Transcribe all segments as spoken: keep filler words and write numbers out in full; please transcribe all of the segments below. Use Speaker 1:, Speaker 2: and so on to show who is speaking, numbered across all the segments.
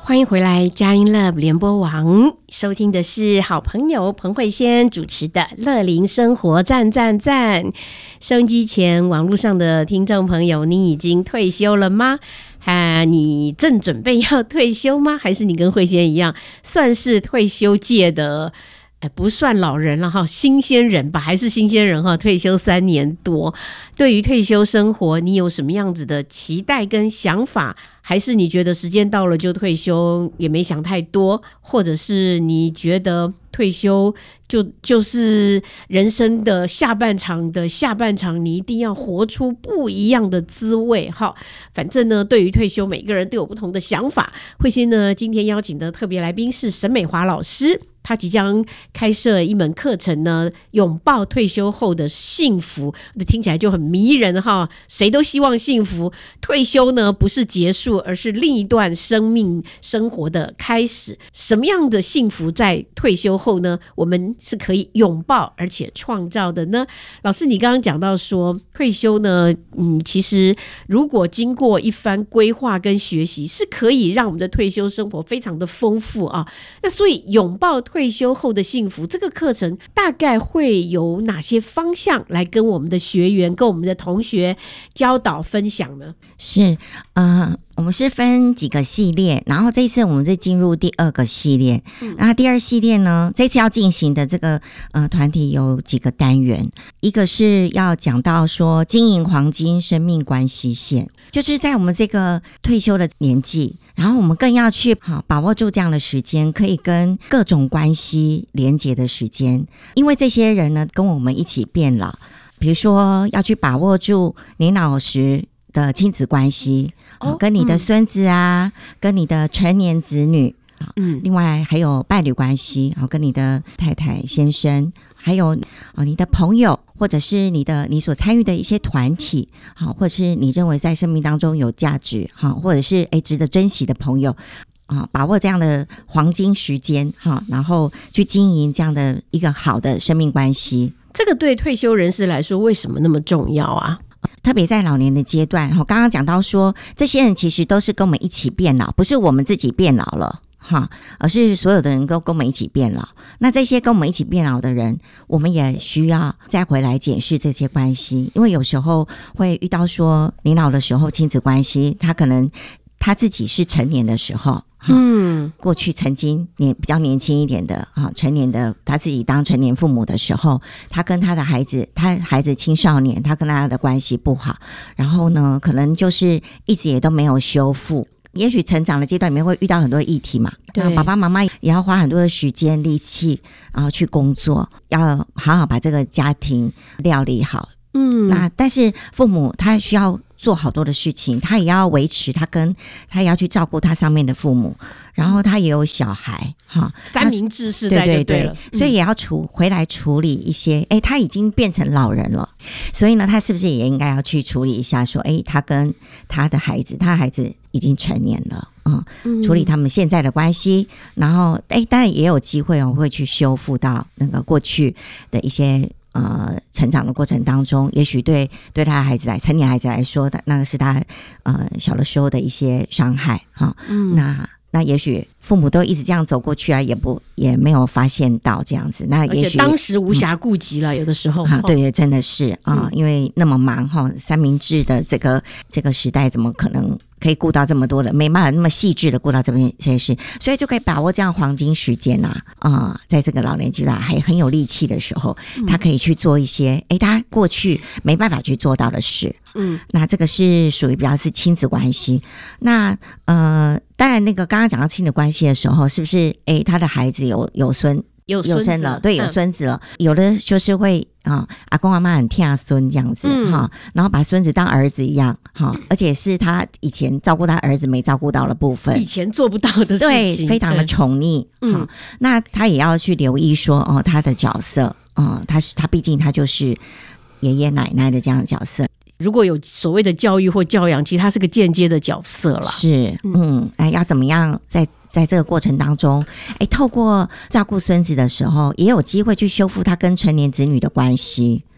Speaker 1: 欢迎回来佳音 Love 联播网，收听的是好朋友彭慧仙主持的乐龄生活赞赞赞。收音机前网络上的听众朋友，你已经退休了吗？啊，你正准备要退休吗？还是你跟慧仙一样算是退休界的不算老人了哈，新鲜人吧，还是新鲜人哈，退休三年多。对于退休生活，你有什么样子的期待跟想法？还是你觉得时间到了就退休，也没想太多？或者是你觉得退休就就是人生的下半场的下半场，你一定要活出不一样的滋味哈。反正呢，对于退休，每个人都有不同的想法。慧仙呢，今天邀请的特别来宾是沈美华老师。他即将开设一门课程呢，拥抱退休后的幸福，听起来就很迷人哈。谁都希望幸福，退休呢不是结束，而是另一段生命生活的开始。什么样的幸福在退休后呢？我们是可以拥抱而且创造的呢？老师，你刚刚讲到说退休呢，嗯，其实如果经过一番规划跟学习，是可以让我们的退休生活非常的丰富啊。那所以拥抱退休后的幸福这个课程大概会有哪些方向来跟我们的学员跟我们的同学教导分享呢？
Speaker 2: 是呃我们是分几个系列，然后这一次我们是进入第二个系列。嗯、那第二系列呢，这次要进行的这个呃团体有几个单元，一个是要讲到说经营黄金生命关系线，就是在我们这个退休的年纪，然后我们更要去好把握住这样的时间，可以跟各种关系连结的时间，因为这些人呢跟我们一起变老，比如说要去把握住年老时的亲子关系，哦、跟你的孙子啊、嗯，跟你的成年子女，嗯，另外还有伴侣关系，跟你的太太先生，还有你的朋友，或者是你的你所参与的一些团体，或者是你认为在生命当中有价值，或者是诶值得珍惜的朋友。啊，把握这样的黄金时间哈，然后去经营这样的一个好的生命关系。
Speaker 1: 这个对退休人士来说为什么那么重要啊？
Speaker 2: 特别在老年的阶段，刚刚讲到说，这些人其实都是跟我们一起变老，不是我们自己变老了哈，而是所有的人都跟我们一起变老。那这些跟我们一起变老的人，我们也需要再回来检视这些关系，因为有时候会遇到说，年老的时候亲子关系，他可能他自己是成年的时候。嗯，过去曾经年比较年轻一点的啊，成年的他自己当成年父母的时候，他跟他的孩子，他孩子青少年，他跟他的关系不好，然后呢，可能就是一直也都没有修复。也许成长的阶段里面会遇到很多议题嘛，对，爸爸妈妈也要花很多的时间力气，然后去工作，要好好把这个家庭料理好。嗯，那但是父母他需要做好多的事情，他也要维持他跟他也要去照顾他上面的父母，然后他也有小孩哈，
Speaker 1: 三明治世代就对了，
Speaker 2: 对对对，所以也要处回来处理一些，哎，他已经变成老人了，所以呢，他是不是也应该要去处理一下说，哎，他跟他的孩子，他的孩子已经成年了啊、嗯，处理他们现在的关系，然后哎，当然也有机会哦，会去修复到那个过去的一些。呃，成长的过程当中，也许对对他的孩子来，成年孩子来说的，那个是他呃小的时候的一些伤害哈、嗯。那那也许父母都一直这样走过去啊，也不也没有发现到这样子。那也许
Speaker 1: 当时无暇顾及了、嗯，有的时候
Speaker 2: 啊，对，真的是啊、嗯，因为那么忙哈，三明治的这个这个时代，怎么可能？可以顾到这么多的，没办法那么细致的顾到这边这些事，所以就可以把握这样黄金时间啊啊、呃，在这个老年阶段还很有力气的时候，他可以去做一些诶他过去没办法去做到的事。嗯，那这个是属于比较是亲子关系。那呃，当然那个刚刚讲到亲子关系的时候，是不是诶他的孩子有有孙？
Speaker 1: 有孙子
Speaker 2: 了，对，有孙子了、嗯。有的就是会啊，阿公阿妈很疼孙这样子哈、嗯，然后把孙子当儿子一样哈，而且是他以前照顾他儿子没照顾到的部分，
Speaker 1: 以前做不到的事情，
Speaker 2: 对，非常的宠溺。嗯，那他也要去留意说哦，他的角色，嗯，他是他毕竟他就是爷爷奶奶的这样的角色。
Speaker 1: 如果有所谓的教育或教养，其实他是个间接的角色啦。
Speaker 2: 是，嗯，哎，要怎么样在在这个过程当中，哎，透过照顾孙子的时候，也有机会去修复他跟成年子女的关系。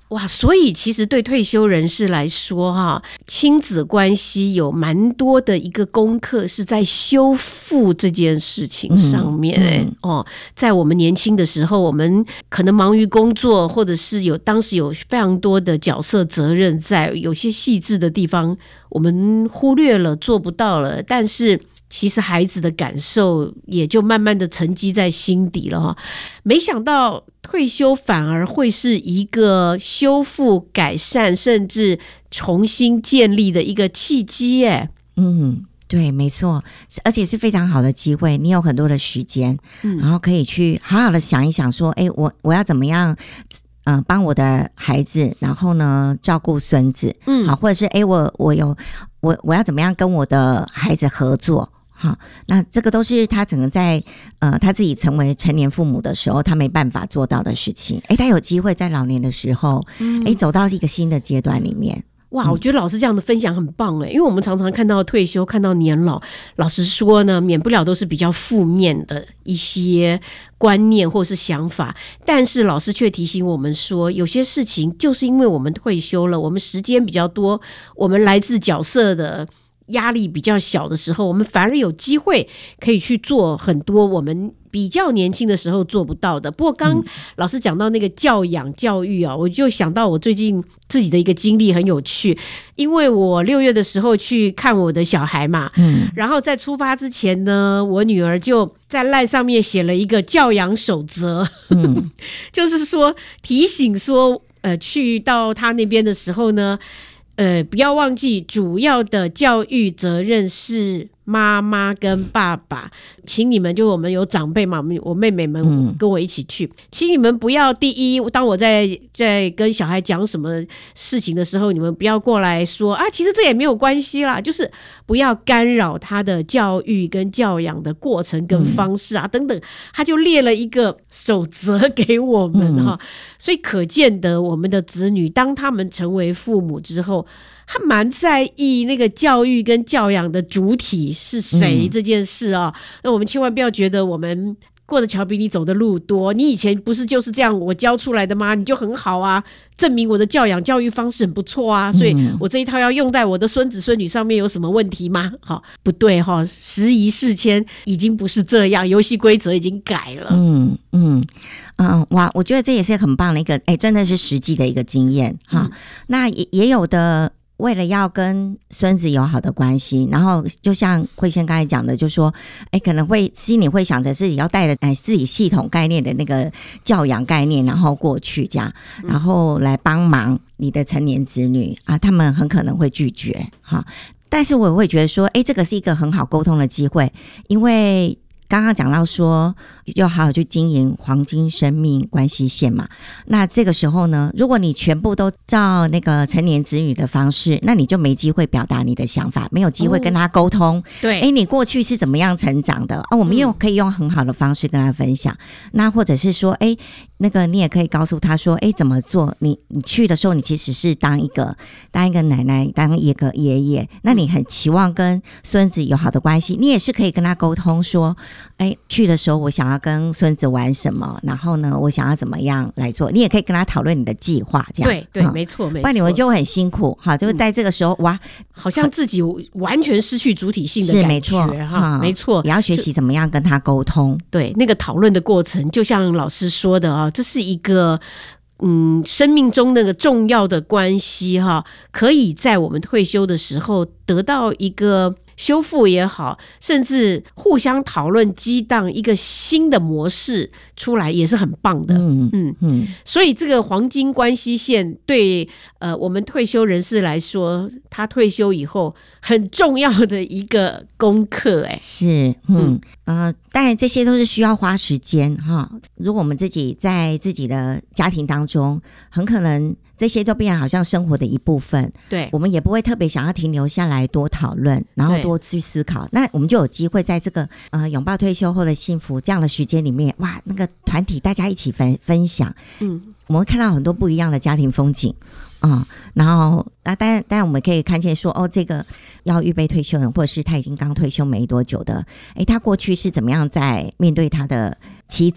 Speaker 1: 哇，所以其实对退休人士来说哈，亲子关系有蛮多的一个功课是在修复这件事情上面、欸嗯嗯、哦，在我们年轻的时候，我们可能忙于工作，或者是有当时有非常多的角色责任在，有些细致的地方我们忽略了，做不到了，但是其实孩子的感受也就慢慢的沉积在心底了哈。没想到退休反而会是一个修复、改善，甚至重新建立的一个契机耶。
Speaker 2: 嗯，对，没错，而且是非常好的机会。你有很多的时间，嗯、然后可以去好好的想一想，说，哎，我我要怎么样？嗯、呃，帮我的孩子，然后呢，照顾孙子，嗯，好，或者是哎，我我有我我要怎么样跟我的孩子合作？好，那这个都是他可能在呃他自己成为成年父母的时候，他没办法做到的事情。哎，他有机会在老年的时候，哎、嗯，走到一个新的阶段里面。
Speaker 1: 哇，我觉得老师这样的分享很棒哎，因为我们常常看到退休，看到年老，老实说呢，免不了都是比较负面的一些观念或是想法，但是老师却提醒我们说，有些事情就是因为我们退休了，我们时间比较多，我们来自角色的压力比较小的时候，我们反而有机会可以去做很多我们比较年轻的时候做不到的。不过刚老师讲到那个教养教育啊，我就想到我最近自己的一个经历很有趣，因为我六月的时候去看我的小孩嘛，嗯，然后在出发之前呢，我女儿就在赖上面写了一个教养守则，嗯，就是说提醒说，呃，去到她那边的时候呢，呃，不要忘记主要的教育责任是妈妈跟爸爸，请你们就我们有长辈嘛，我妹妹们跟我一起去、嗯、请你们不要第一，当我在在跟小孩讲什么事情的时候，你们不要过来说啊，其实这也没有关系啦，就是不要干扰他的教育跟教养的过程跟方式啊、嗯、等等，他就列了一个守则给我们哈、嗯，所以可见得我们的子女当他们成为父母之后，他蛮在意那个教育跟教养的主体是谁这件事啊、哦嗯。那我们千万不要觉得我们过的桥比你走的路多，你以前不是就是这样我教出来的吗？你就很好啊，证明我的教养教育方式很不错啊，所以我这一套要用在我的孙子孙女上面有什么问题吗？好，不对哈、哦，时移世迁已经不是这样，游戏规则已经改了。嗯
Speaker 2: 嗯嗯，哇，我觉得这也是很棒的一个，哎，真的是实际的一个经验哈、嗯。那也也有的。为了要跟孙子有好的关系，然后就像慧仙刚才讲的，就说哎，可能会心里会想着自己要带着哎自己系统概念的那个教养概念，然后过去这样，然后来帮忙你的成年子女啊，他们很可能会拒绝哈。但是我会觉得说，哎，这个是一个很好沟通的机会，因为刚刚讲到说要好好去经营黄金生命关系线嘛，那这个时候呢，如果你全部都照那个成年子女的方式，那你就没机会表达你的想法，没有机会跟他沟通、哦、对，诶，你过去是怎么样成长的啊？我们又可以用很好的方式跟他分享、嗯、那或者是说诶，那个你也可以告诉他说诶，怎么做，你你去的时候你其实是当一个当一个奶奶，当一个爷爷，那你很期望跟孙子有好的关系，你也是可以跟他沟通说哎，去的时候我想要跟孙子玩什么，然后呢我想要怎么样来做，你也可以跟他讨论你的计划，这样
Speaker 1: 对对、嗯、没错没错，
Speaker 2: 不然你们就很辛苦哈，就是在这个时候、嗯、哇
Speaker 1: 好像自己完全失去主体性的感觉，
Speaker 2: 是没错哈、
Speaker 1: 嗯，没错，
Speaker 2: 也要学习怎么样跟他沟通，
Speaker 1: 对，那个讨论的过程就像老师说的啊，这是一个嗯，生命中那个重要的关系哈，可以在我们退休的时候得到一个修复也好，甚至互相讨论激荡一个新的模式出来，也是很棒的。嗯嗯嗯，所以这个黄金关系线对呃我们退休人士来说，他退休以后很重要的一个功课。哎，
Speaker 2: 是，嗯呃，当然这些都是需要花时间哈。如果我们自己在自己的家庭当中，很可能这些都变成好像生活的一部分，对，我们也不会特别想要停留下来多讨论，然后多去思考，那我们就有机会在这个呃拥抱退休后的幸福这样的时间里面，哇，那个团体大家一起分分享，嗯，我们会看到很多不一样的家庭风景啊、嗯，然后那当然当然我们可以看见说，哦，这个要预备退休人，或者是他已经刚退休没多久的，诶，他过去是怎么样在面对他的妻子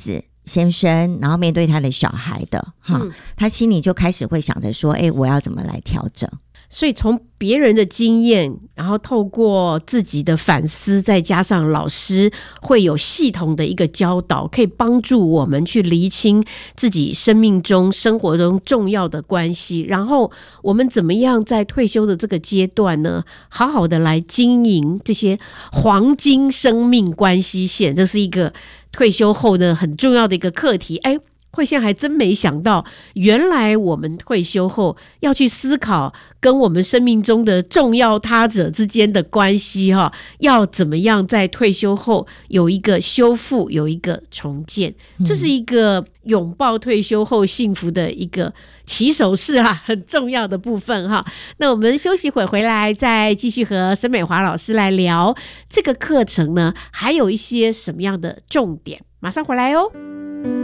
Speaker 2: 先生，然后面对他的小孩的哈、嗯，他心里就开始会想着说，哎，我要怎么来调整？
Speaker 1: 所以从别人的经验，然后透过自己的反思，再加上老师会有系统的一个教导，可以帮助我们去厘清自己生命中生活中重要的关系，然后我们怎么样在退休的这个阶段呢，好好的来经营这些黄金生命关系线，这是一个退休后呢很重要的一个课题。哎，慧仙还真没想到，原来我们退休后要去思考跟我们生命中的重要他者之间的关系哈，要怎么样在退休后有一个修复，有一个重建，这是一个拥抱退休后幸福的一个起手式啊，很重要的部分哈。那我们休息会回来，再继续和沈美华老师来聊这个课程呢，还有一些什么样的重点，马上回来哦。